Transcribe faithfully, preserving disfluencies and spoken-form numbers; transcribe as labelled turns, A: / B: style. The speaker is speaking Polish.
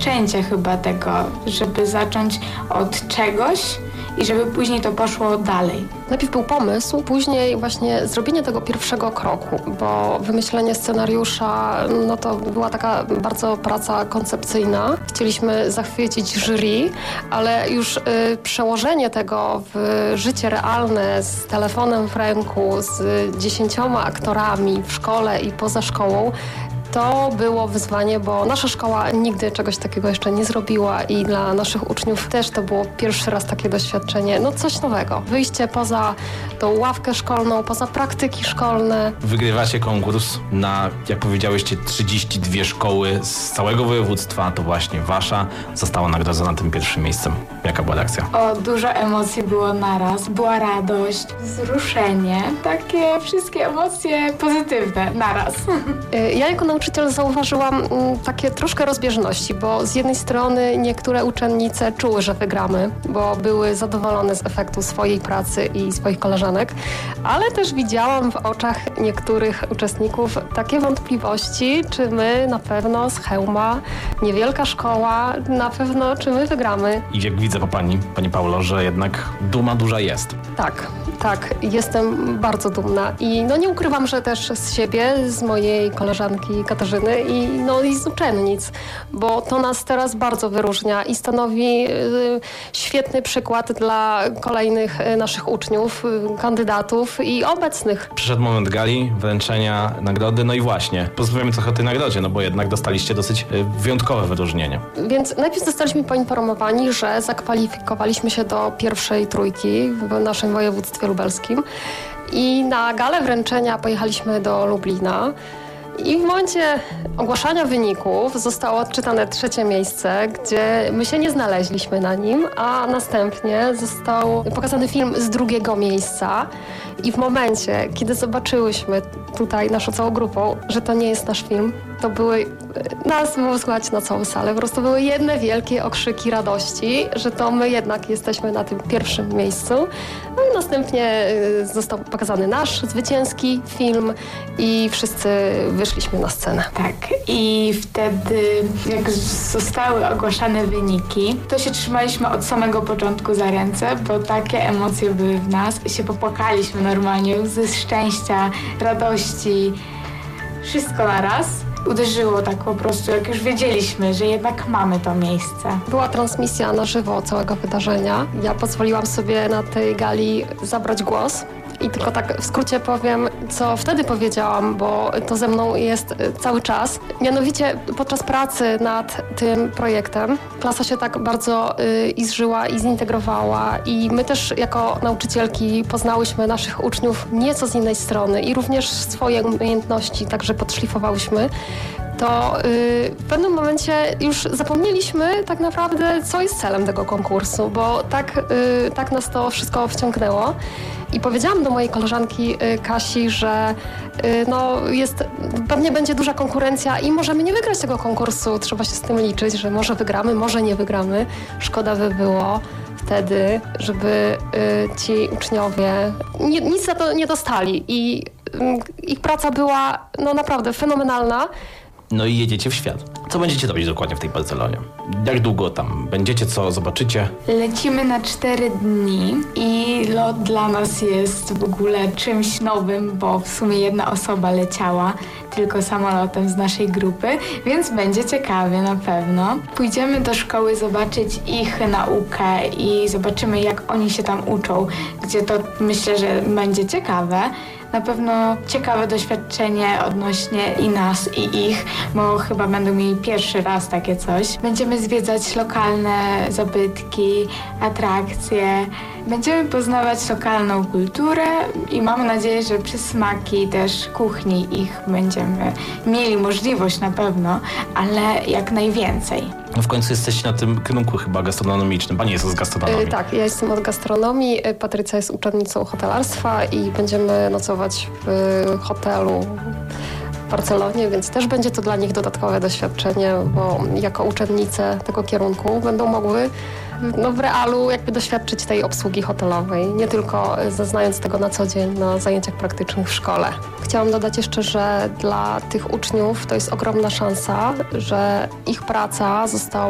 A: rozpoczęcie chyba tego, żeby zacząć od czegoś i żeby później to poszło dalej.
B: Najpierw był pomysł, później właśnie zrobienie tego pierwszego kroku, bo wymyślenie scenariusza, no to była taka bardzo praca koncepcyjna. Chcieliśmy zachwycić jury, ale już y, przełożenie tego w życie realne z telefonem w ręku, z dziesięcioma aktorami w szkole i poza szkołą, to było wyzwanie, bo nasza szkoła nigdy czegoś takiego jeszcze nie zrobiła i dla naszych uczniów też to było pierwszy raz takie doświadczenie, no coś nowego. Wyjście poza tą ławkę szkolną, poza praktyki szkolne.
C: Wygrywacie konkurs na, jak powiedziałyście, trzydzieści dwie szkoły z całego województwa, to właśnie wasza została nagrodzona tym pierwszym miejscem. Jaka była reakcja?
A: O, dużo emocji było naraz. Była radość, wzruszenie, takie wszystkie emocje pozytywne naraz.
B: Ja jako nauczyciel zauważyłam takie troszkę rozbieżności, bo z jednej strony niektóre uczennice czuły, że wygramy, bo były zadowolone z efektu swojej pracy i swoich koleżanek, ale też widziałam w oczach niektórych uczestników takie wątpliwości, czy my na pewno z Chełma, niewielka szkoła, na pewno czy my wygramy.
C: I jak widzę po pani, pani Paulo, że jednak duma duża jest.
B: Tak, tak, jestem bardzo dumna i no nie ukrywam, że też z siebie, z mojej koleżanki Katarzyny i, no, i z uczennic, bo to nas teraz bardzo wyróżnia i stanowi y, świetny przykład dla kolejnych y, naszych uczniów, y, kandydatów i obecnych.
C: Przyszedł moment gali, wręczenia nagrody, no i właśnie, pozwiemy trochę o tej nagrodzie, no bo jednak dostaliście dosyć y, wyjątkowe wyróżnienie.
B: Więc najpierw zostaliśmy poinformowani, że zakwalifikowaliśmy się do pierwszej trójki w naszym województwie lubelskim i na galę wręczenia pojechaliśmy do Lublina. I w momencie ogłaszania wyników zostało odczytane trzecie miejsce, gdzie my się nie znaleźliśmy na nim, a następnie został pokazany film z drugiego miejsca. I w momencie, kiedy zobaczyłyśmy tutaj naszą całą grupą, że to nie jest nasz film, to były, nas było słuchać na całą salę, po prostu były jedne wielkie okrzyki radości, że to my jednak jesteśmy na tym pierwszym miejscu. No i następnie został pokazany nasz zwycięski film i wszyscy wyszliśmy na scenę.
A: Tak, i wtedy jak zostały ogłaszane wyniki, to się trzymaliśmy od samego początku za ręce, bo takie emocje były w nas. Się popłakaliśmy normalnie, łzy szczęścia, radości, wszystko naraz. Uderzyło tak po prostu, jak już wiedzieliśmy, że jednak mamy to miejsce.
B: Była transmisja na żywo całego wydarzenia. Ja pozwoliłam sobie na tej gali zabrać głos. I tylko tak w skrócie powiem, co wtedy powiedziałam, bo to ze mną jest cały czas. Mianowicie podczas pracy nad tym projektem klasa się tak bardzo y, i zżyła i zintegrowała i my też jako nauczycielki poznałyśmy naszych uczniów nieco z innej strony i również swoje umiejętności także podszlifowałyśmy. To yy, w pewnym momencie już zapomnieliśmy tak naprawdę, co jest celem tego konkursu, bo tak, yy, tak nas to wszystko wciągnęło. I powiedziałam do mojej koleżanki yy, Kasi, że yy, no jest, pewnie będzie duża konkurencja i możemy nie wygrać tego konkursu. Trzeba się z tym liczyć, że może wygramy, może nie wygramy. Szkoda by było wtedy, żeby yy, ci uczniowie nie, nic za to nie dostali. I yy, ich praca była no naprawdę fenomenalna.
C: No i jedziecie w świat. Co będziecie robić dokładnie w tej Barcelonie? Jak długo tam będziecie, co zobaczycie?
A: Lecimy na cztery dni i lot dla nas jest w ogóle czymś nowym, bo w sumie jedna osoba leciała tylko samolotem z naszej grupy, więc będzie ciekawie na pewno. Pójdziemy do szkoły zobaczyć ich naukę i zobaczymy, jak oni się tam uczą, gdzie to myślę, że będzie ciekawe. Na pewno ciekawe doświadczenie odnośnie i nas, i ich, bo chyba będą mieli pierwszy raz takie coś. Będziemy zwiedzać lokalne zabytki, atrakcje. Będziemy poznawać lokalną kulturę i mam nadzieję, że przysmaki też kuchni ich będziemy mieli możliwość na pewno, ale jak najwięcej.
C: No w końcu jesteście na tym kierunku chyba gastronomicznym. Pani jest z gastronomii.
B: Yy, tak, ja jestem od gastronomii. Patrycja jest uczennicą hotelarstwa i będziemy nocować w hotelu w Barcelonie, więc też będzie to dla nich dodatkowe doświadczenie, bo jako uczennice tego kierunku będą mogły no, w realu jakby doświadczyć tej obsługi hotelowej, nie tylko zaznając tego na co dzień na zajęciach praktycznych w szkole. Chciałam dodać jeszcze, że dla tych uczniów to jest ogromna szansa, że ich praca została